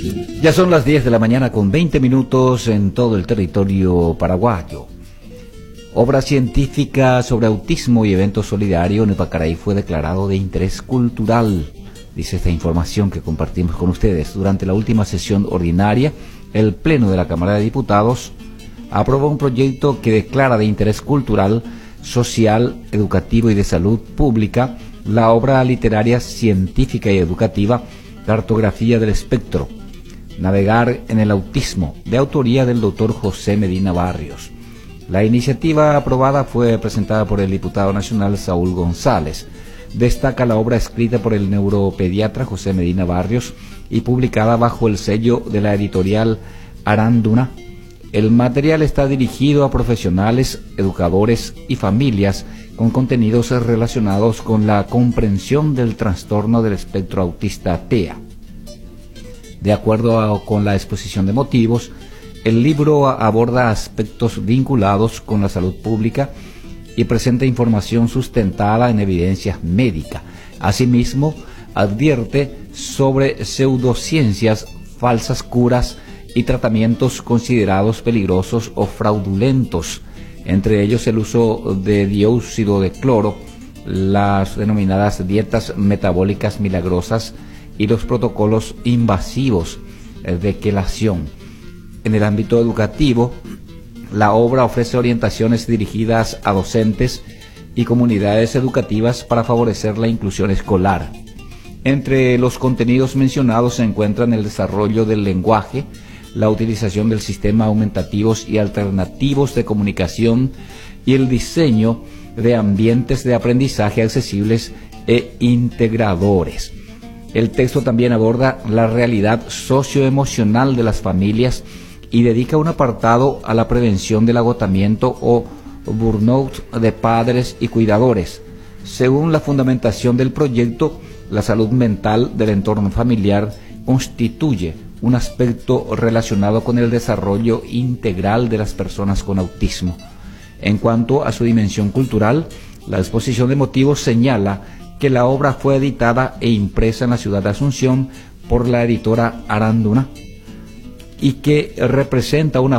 Ya son las 10 de la mañana con 20 minutos en todo el territorio paraguayo. Obra científica sobre autismo y evento solidario en Epacaraí fue declarado de interés cultural, dice esta información que compartimos con ustedes. Durante la última sesión ordinaria, el Pleno de la Cámara de Diputados aprobó un proyecto que declara de interés cultural, social, educativo y de salud pública la obra literaria, científica y educativa Cartografía del Espectro, Navegar en el Autismo, de autoría del doctor José Medina Barrios. La iniciativa aprobada fue presentada por el diputado nacional Saúl González. Destaca la obra escrita por el neuropediatra José Medina Barrios y publicada bajo el sello de la editorial Aránduna. El material está dirigido a profesionales, educadores y familias con contenidos relacionados con la comprensión del trastorno del espectro autista TEA. De acuerdo con la exposición de motivos, el libro aborda aspectos vinculados con la salud pública y presenta información sustentada en evidencia médica. Asimismo, advierte sobre pseudociencias, falsas curas y tratamientos considerados peligrosos o fraudulentos, entre ellos el uso de dióxido de cloro, las denominadas dietas metabólicas milagrosas y los protocolos invasivos de quelación. En el ámbito educativo, la obra ofrece orientaciones dirigidas a docentes y comunidades educativas para favorecer la inclusión escolar. Entre los contenidos mencionados se encuentran el desarrollo del lenguaje, la utilización del sistema aumentativos y alternativos de comunicación y el diseño de ambientes de aprendizaje accesibles e integradores. El texto también aborda la realidad socioemocional de las familias y dedica un apartado a la prevención del agotamiento o burnout de padres y cuidadores. Según la fundamentación del proyecto, la salud mental del entorno familiar constituye un aspecto relacionado con el desarrollo integral de las personas con autismo. En cuanto a su dimensión cultural, la exposición de motivos señala que la obra fue editada e impresa en la ciudad de Asunción por la editora Aránduna y que representa una